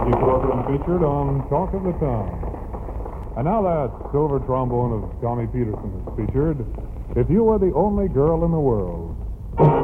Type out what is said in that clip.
Frankie Corcoran featured on Talk of the Town. And now that silver trombone of Tommy Peterson is featured, If You Were the Only Girl in the World.